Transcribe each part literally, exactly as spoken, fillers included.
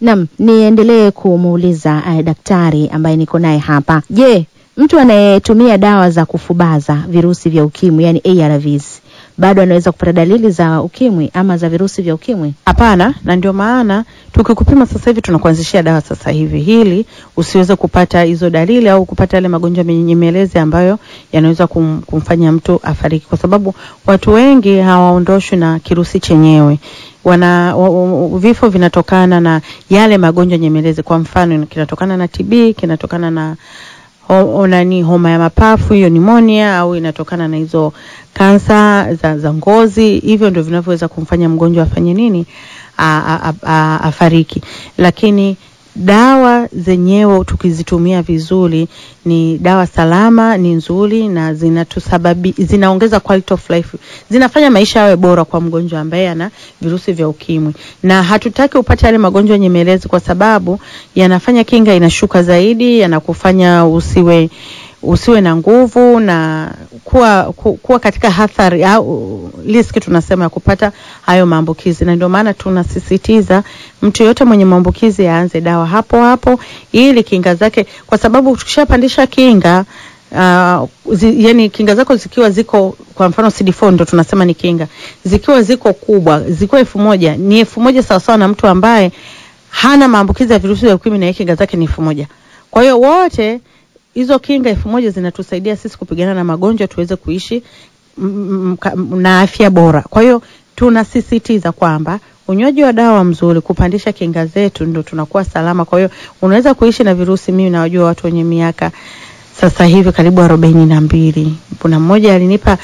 Naam, niendelee kumuuliza uh, daktari ambaye niko naye hapa. Je, mtu anayetumia dawa za kufubaza virusi vya ukimwi, yani A R Vs, bado anaweza kupata dalili za ukimwi ama za virusi vya ukimwi? Hapana, na ndio maana tukikupima sasa hivi tunakuanzishia dawa sasa hivi hili usiweze kupata hizo dalili au kupata yale magonjwa menyemelezi ambayo yanaweza kum, kumfanya mtu afariki, kwa sababu watu wengi hawaondoshwi na kirusi chenyewe. Wana w, w, vifo vinatokana na yale magonjwa nyemelezi. Kwa mfano kinatokana na T B, kinatokana na Ho, nani homa ya mapafu, hiyo pneumonia, au inatokana na hizo kansa za, za ngozi. Hivyo ndio vinavyoweza kumfanya mgonjwa afanye nini, afariki. Lakini dawa zenyewe tukizitumia vizuri ni dawa salama, ni nzuri, na zinatusababi zinaongeza quality of life, zinafanya maisha yawe bora kwa mgonjwa ambaye ana virusi vya ukimwi. Na hatutaki upate yale magonjwa nyemelezi, kwa sababu yanafanya kinga inashuka zaidi, yanakufanya usiwe usiwe na nguvu na kuwa ku, kuwa katika hatari au risk tunasema ya kupata hayo maambukizi. Na ndio maana tunasisitiza mtu yote mwenye maambukizi aanze dawa hapo hapo ili kinga zake, kwa sababu tukishapandisha kinga uh, zi, yani kinga zako zikiwa ziko, kwa mfano C D four ndo tunasema ni kinga, zikiwa ziko kubwa, zikiwa elfu moja, ni elfu moja sawa sawa na mtu ambaye hana maambukizi ya virusi vya ukimwi na kinga zake ni elfu moja. Kwa hiyo wote hizo kinga elfu moja zinatusaidia sisi kupigana na magonjwa, tuweze kuishi m, m, na afya bora. Kwa hiyo tunasisitiza kwamba unywaji wa dawa mzuri kupandisha kinga zetu ndio tunakuwa salama. Kwa hiyo unaweza kuishi na virusi. Mimi nawajua watu wenye miaka sasa hivi karibu arobaini na mbili. Kuna mmoja alinipa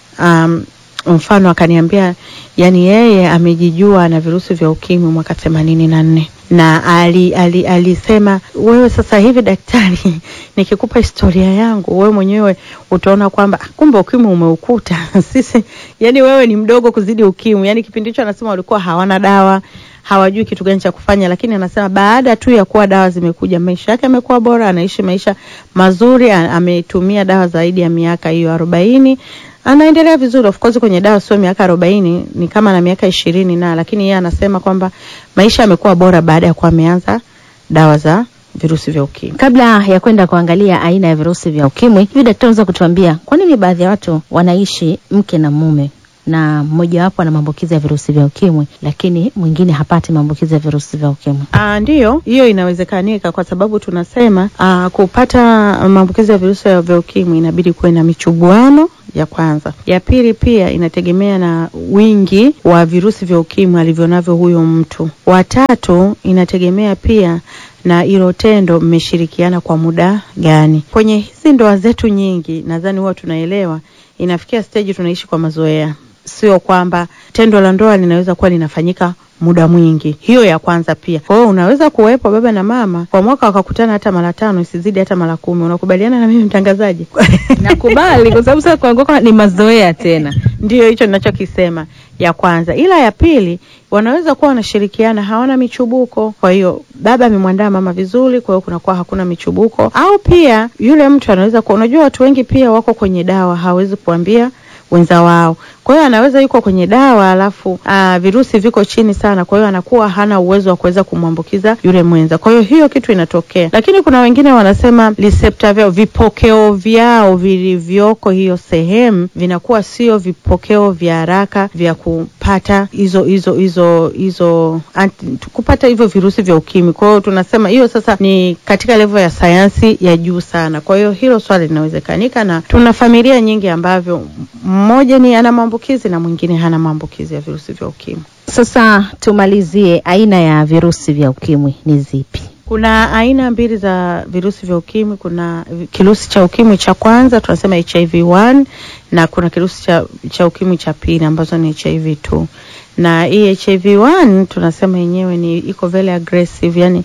um, mfano akaniambia yani yeye amejijua na virusi vya ukimwi mwaka themanini na nne. Na ali ali alisema, wewe sasa hivi daktari, nikikupa historia yangu wewe mwenyewe utaona kwamba kumbe ukimwi umeukuta. Sisi yani wewe ni mdogo kuzidi ukimwi. Yani kipindi hicho anasema walikuwa hawana dawa, hawajui kitu gani cha kufanya, lakini anasema baada tu ya kuwa dawa zimekuja maisha yake yamekuwa bora, anaishi maisha mazuri, ametumia dawa zaidi ya miaka hiyo arobaini. Anaendelea vizuri. Of course kwenye dawa sio miaka arobaini, ni kama na miaka ishirini na, lakini yeye anasema kwamba maisha yamekuwa bora baada ya kuwa ameanza dawa za virusi vya ukimwi. Kabla ya kwenda kuangalia aina ya virusi vya ukimwi, hivi daktari unaweza kutuambia kwa nini baadhi ya watu wanaishi mke na mume na mmoja wapo ana maambukizi ya virusi vya ukimwi lakini mwingine hapati maambukizi ya virusi vya ukimwi? Ah, ndio, hiyo inawezekanika, kwa sababu tunasema aa, kupata maambukizi ya virusi vya ukimwi inabidi kuwe na michubuano ya kwanza. Ya pili pia inategemea na wingi wa virusi vya ukimwi alivyonavyo huyo mtu. Watatu inategemea pia na hilo tendo mmeshirikiana kwa muda gani. Kwenye hizi ndoa zetu nyingi nadhani huwa tunaelewa inafikia stage tunaishi kwa mazoea. Sio kwamba tendo la ndoa linaweza kuwa linafanyika muda mwingi. Hiyo ya kwanza pia. Kwa hiyo unaweza kuwepo baba na mama kwa mwaka wakakutana hata mara tano, isizidi hata mara kumi. Unakubaliana na mimi mtangazaji? Nakubali, kwa sababu sasa kwa ni mazoea tena. Ndio hicho ninachokisema ya kwanza. Ila ya pili wanaweza kuwa wanashirikiana hawana michubuko. Kwa hiyo baba amemwandaa mama vizuri, kwa hiyo kunakuwa hakuna michubuko. Au pia yule mtu anaweza kuwa, unajua watu wengi pia wako kwenye dawa hawezi kuambia wenza wao. Kwa hiyo anaweza yuko kwenye dawa alafu aa, virusi viko chini sana, kwa hiyo anakuwa hana uwezo wa kuweza kumwambukiza yule mwenza. Kwa hiyo hiyo kitu inatokea. Lakini kuna wengine wanasema receptor vyao, vipokeo vyao vilivyoko hiyo sehemu vinakuwa sio vipokeo vya haraka vya kupata hizo hizo hizo hizo kupata hivyo virusi vya ukimwi. Kwa hiyo tunasema hiyo sasa ni katika level ya sayansi ya juu sana. Kwa hiyo hilo swali linawezekanika, na tuna familia nyingi ambavyo mmoja ni ana maambukizi na mwingine hana maambukizi ya virusi vya ukimwi. Sasa tumalizie, aina ya virusi vya ukimwi ni zipi? Kuna aina mbili za virusi vya ukimwi. Kuna kirusi cha ukimwi cha kwanza tunasema H I V one, na kuna kirusi cha, cha ukimwi cha pili ambazo ni H I V two. Na hii H I V one tunasema yenyewe ni iko very aggressive, yani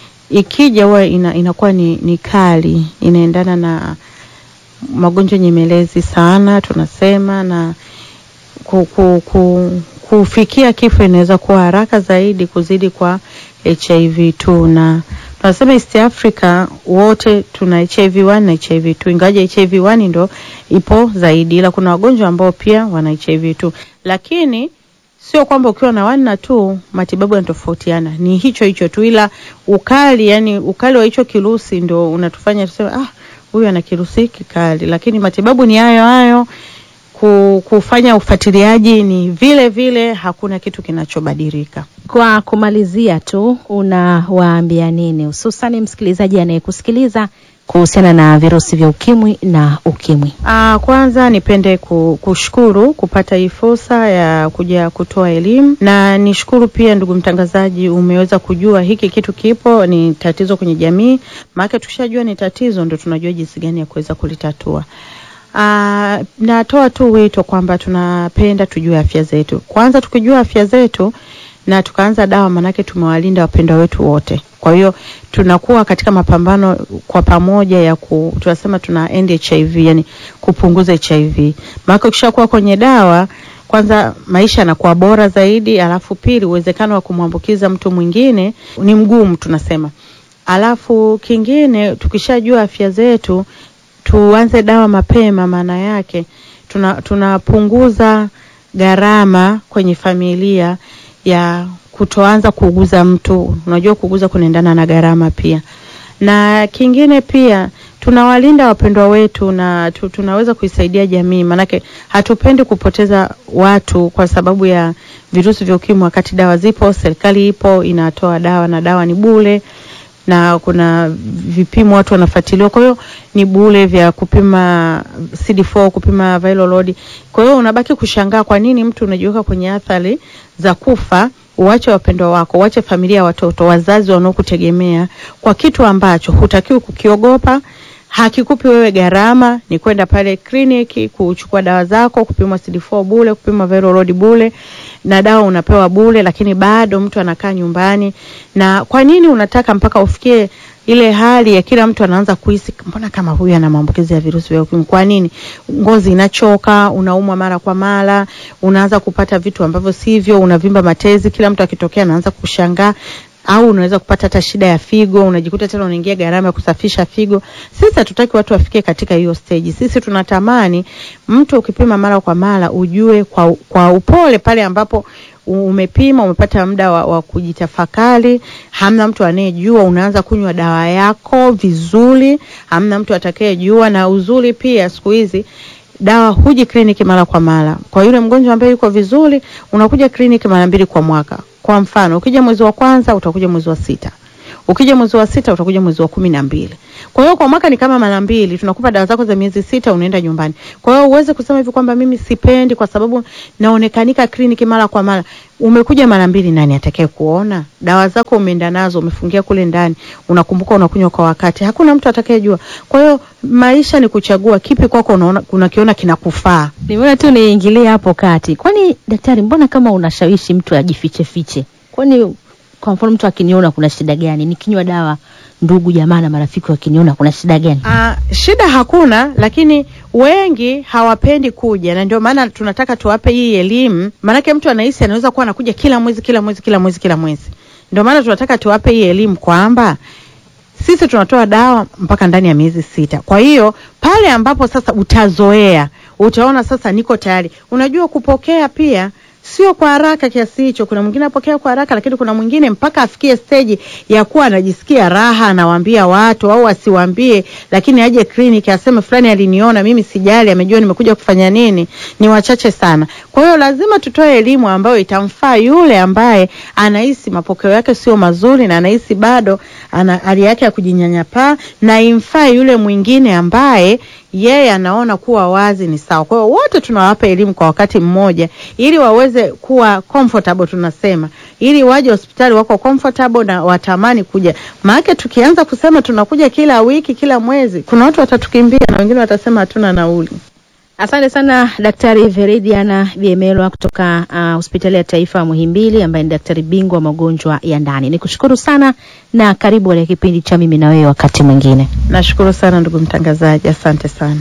ikija huwa ina, inakuwa ni, ni kali, inaendana na magonjwa nyemelezi sana tunasema, na ku, ku, ku, kufikia kifo inaweza kuwa haraka zaidi kuzidi kwa H I V two. Na tunasema East Africa wote tuna H I V one na H I V two, ingawa H I V one ndo ipo zaidi, ila kuna wagonjwa ambao pia wana H I V two. Lakini sio kwamba ukiwa na wana tu matibabu yanatofautiana, ni hicho hicho tu, ila ukali, yani ukali wa hicho kirusi ndio unatufanya tuseme ah, huyu ana kirusi kikali, lakini matibabu ni hayo hayo. Kufanya ufuatiliaji ni vile vile, hakuna kitu kinachobadilika. Kwa kumalizia tu, unawaambia nini hususan msikilizaji anayekusikiliza kuhusiana na virusi vya ukimwi na ukimwi? Ah, kwanza nipende kushukuru kupata hii fursa ya kuja kutoa elimu, na nishukuru pia ndugu mtangazaji umeweza kujua hiki kitu kipo, ni tatizo kwenye jamii. Maana tushajua ni tatizo, ndio tunajua jinsi gani ya kuweza kulitatua. Ah, natoa tu wito kwamba tunapenda tujue afya zetu. Kwanza tukijua afya zetu na tukaanza dawa, manake tumewalinda wapendwa wetu wote. Kwa hiyo tunakuwa katika mapambano kwa pamoja ya ku, tunasema tuna end H I V, yani kupunguza H I V. Maana ukishakuwa kwenye dawa, kwanza maisha yanakuwa bora zaidi, alafu pili uwezekano wa kumwambukiza mtu mwingine ni mgumu tunasema. Alafu kingine tukishajua afya zetu, tuanze dawa mapema, maana yake tuna tunapunguza gharama kwenye familia ya kutoanza kuuguza mtu. Unajua kuuguza kunaendana na gharama pia. Na kingine pia tunawalinda wapendwa wetu, na tu, tunaweza kuisaidia jamii, manake hatupendi kupoteza watu kwa sababu ya virusi vya ukimwi wakati dawa zipo, serikali ipo inatoa dawa, na dawa ni bure, na kuna vipimo watu wanafuatiliwa, kwa hiyo ni bure vya kupima C D four, kupima viral load. Kwa hiyo unabaki kushangaa kwa nini mtu unajiweka kwenye athari za kufa, uache wapendwa wako, uache familia, watoto, wazazi wanaokutegemea kwa kitu ambacho hutakiwi kukiogopa. Hakikupi wewe gharama, ni kwenda pale kliniki kuchukua dawa zako, kupima C D four bure, kupima viral load bure, na dawa unapewa bure, lakini bado mtu anakaa nyumbani. Na kwa nini unataka mpaka ufikie ile hali ya kila mtu anaanza kuhisi mbona kama huyu ana maambukizi ya virusi vya ukimwi? Kwa nini? Ngozi inachoka, unaumwa mara kwa mara, unaanza kupata vitu ambavyo sivyo, unavimba matezi, kila mtu akitokea anaanza kushangaa, au unaweza kupata hata shida ya figo, unajikuta tena unaingia gharama ya kusafisha figo. Sisi hatutaki watu wafike katika hiyo stage. Sisi tunatamani mtu ukipima mara kwa mara ujue kwa kwa upole pale ambapo umepima, umepata muda wa, wa kujitafakari, hamna mtu anayejua, unaanza kunywa dawa yako vizuri, hamna mtu atakayejua. Na uzuri pia siku hizi dawa huji kliniki mara kwa mara. Kwa yule mgonjwa ambaye yuko vizuri, unakuja kliniki mara mbili kwa mwaka. Kwa mfano, ukija mwezi wa kwanza utakuja mwezi wa sita. Ukija mwezi wa sita utakuja mwezi wa kumi na mbili. Kwa hiyo kwa mwaka ni kama mara mbili, tunakupa dawa zako za miezi sita, unaenda nyumbani. Kwa hiyo uweze kusema hivi kwamba mimi sipendi kwa sababu naonekanika kliniki mara kwa mara. Umekuja mara mbili, nani atakaye kuona? Dawa zako umeenda nazo, umefungia kule ndani, unakumbuka unakunywa kwa wakati. Hakuna mtu atakayejua. Kwa hiyo maisha ni kuchagua kipi kwako unaona unakiona kinakufaa. Nimeona tu niingilie hapo kati. Kwani daktari, mbona kama unashawishi mtu ajifiche fiche? Kwani kwa mfano mtu akiniona kuna shida gani? Nikinywa dawa, ndugu jamaa na marafiki wakiniona kuna shida gani? Ah, shida hakuna, lakini wengi hawapendi kuja, na ndio maana tunataka tuwape hii elimu. Maana mtu anahisi anaweza kuwa anakuja kila mwezi kila mwezi kila mwezi kila mwezi. Ndio maana tunataka tuwape hii elimu kwamba sisi tunatoa dawa mpaka ndani ya miezi sita. Kwa hiyo pale ambapo sasa utazoea, utaona sasa niko tayari. Unajua kupokea pia sio kwa haraka kiasi hicho. Kuna mwingine apokea kwa haraka, lakini kuna mwingine mpaka afikie stage ya kuwa anajisikia raha, anawaambia watu au asiwaambie, lakini aje kliniki aseme fulani aliniona, mimi sijali, amejua nimekuja kufanya nini, ni wachache sana. Kwa hiyo lazima tutoe elimu ambayo itamfaa yule ambaye anahisi mapokeo yake sio mazuri na anahisi bado ana hali yake ya kujinyanyapaa, na imfaa yule mwingine ambaye yeye anaona kuwa wazi ni sawa. Kwa hiyo wote tunawapa elimu kwa wakati mmoja ili waweze kuwa comfortable, tunasema, ili waje hospitali wako comfortable na watamani kuja. Maana tukianza kusema tunakuja kila wiki kila mwezi, kuna watu watatukimbia na wengine watasema hatuna nauli. Asante sana Daktari Veridiana Biemelwa kutoka uh, Hospitali ya Taifa Muhimbili, ambaye ni daktari bingwa magonjwa ya ndani. Nikushukuru sana na karibu katika kipindi cha Mimi na Wewe wakati mwingine. Nashukuru sana ndugu mtangazaji, asante sana.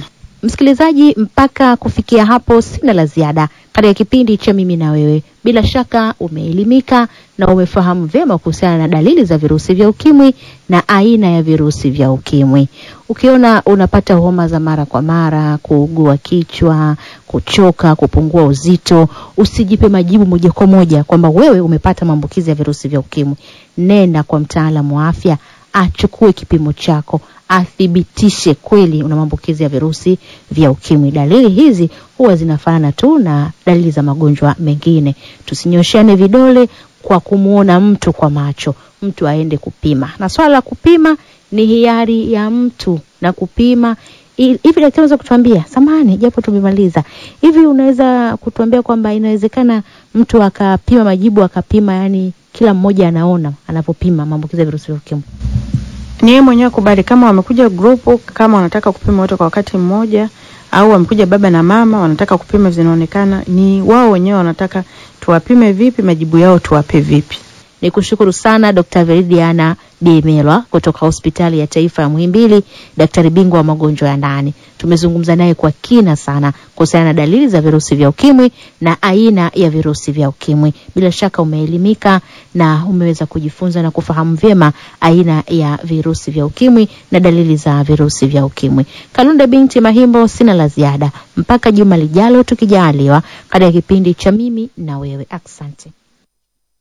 Msikilizaji, mpaka kufikia hapo sina la ziada katika kipindi cha Mimi na Wewe. Bila shaka umeelimika na umefahamu vyema kuhusiana na dalili za virusi vya ukimwi na aina ya virusi vya ukimwi. Ukiona unapata homa za mara kwa mara, kuugua kichwa, kuchoka, kupungua uzito, usijipe majibu moja kwa moja kwamba wewe umepata maambukizi ya virusi vya ukimwi. Nenda kwa mtaalamu wa afya, achukue kipimo chako, athibitishe kweli una maambukizi ya virusi vya ukimwi. Dalili hizi huwa zinafanana tu na dalili za magonjwa mengine. Tusinyoshane vidole kwa kumuona mtu kwa macho. Mtu aende kupima. Na swala la kupima ni hiari ya mtu, na kupima hivi daktari anaweza kutuambia, samahani japo tumemaliza, hivi unaweza kutuambia kwamba inawezekana mtu akapima majibu akapima, yani kila mmoja anaona anapopima maambukizi ya virusi vya ukimwi? Ni yeye mwenyewe kubali, kama wamekuja grupu, kama wanataka kupima wote kwa wakati mmoja, au wamekuja baba na mama wanataka kupima, zinaonekana ni wao wenyewe wanataka tuwapime vipi, majibu yao tuwape vipi. Nikushukuru sana Daktari Veridiana Demelwa kutoka Hospitali ya Taifa ya Muhimbili, daktari bingwa wa magonjwa ya ndani. Tumezungumza naye kwa kina sana kuhusiana na dalili za virusi vya ukimwi na aina ya virusi vya ukimwi. Bila shaka umeelimika na umeweza kujifunza na kufahamu vyema aina ya virusi vya ukimwi na dalili za virusi vya ukimwi. Kalunde binti Mahimbo, sina la ziada mpaka juma lijalo tukijaliwa katika kipindi cha Mimi na Wewe. Asante.